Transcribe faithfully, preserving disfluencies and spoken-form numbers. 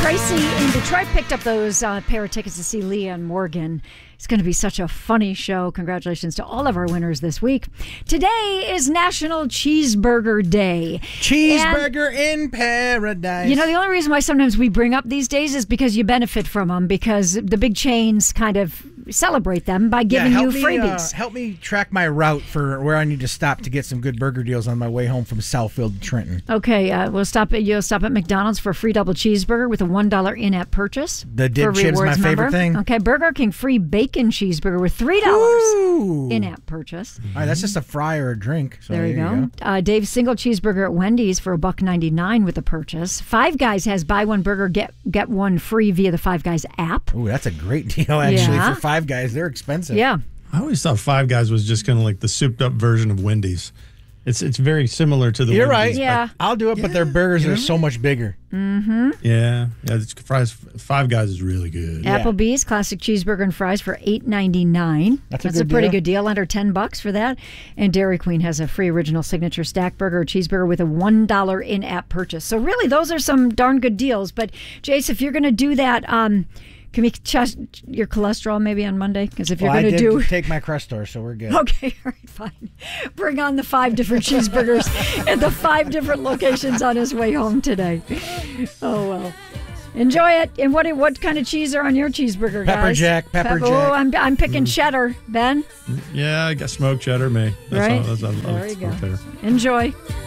Tracy in Detroit picked up those uh, pair of tickets to see Leanne Morgan. It's going to be such a funny show. Congratulations to all of our winners this week. Today is National Cheeseburger Day. Cheeseburger and, in paradise. You know, the only reason why sometimes we bring up these days is because you benefit from them, because the big chains kind of celebrate them by giving yeah, you me, freebies. Uh, help me track my route for where I need to stop to get some good burger deals on my way home from Southfield to Trenton. Okay, uh, we'll stop at you'll stop at McDonald's for a free double cheeseburger with a one dollar in-app purchase. The dip chip's my favorite member. thing. Okay, Burger King free bacon cheeseburger with three dollars in-app purchase. All right, that's just a fry or a drink. So there you go. go. Uh, Dave's single cheeseburger at Wendy's for a buck ninety-nine with a purchase. Five Guys has buy one burger get get one free via the Five Guys app. Ooh, that's a great deal actually yeah. for Five Guys. They're expensive. Yeah. I always thought Five Guys was just kind of like the souped up version of Wendy's. It's it's very similar to the You're Wendy's, right. Yeah. I'll do it, yeah, but their burgers you know? are so much bigger. Mm-hmm. Yeah. Yeah. It's, fries. Five Guys is really good. Yeah. Applebee's classic cheeseburger and fries for eight ninety-nine. That's a That's good a pretty deal. good deal, under ten bucks for that. And Dairy Queen has a free original signature stack burger or cheeseburger with a one dollar in-app purchase. So really, those are some darn good deals. But Jace, if you're going to do that, um, can we test your cholesterol maybe on Monday? Because if you're well, going to I did do take my Crestor, so we're good. Okay, all right, fine. Bring on the five different cheeseburgers at the five different locations on his way home today. Oh, well. Enjoy it. And what what kind of cheese are on your cheeseburger, guys? Pepper jack, pepper Pe- jack. Oh, I'm, I'm picking mm. cheddar, Ben. Yeah, I got smoked cheddar, me. That's right? all, that's all, there that's you go. There. Enjoy.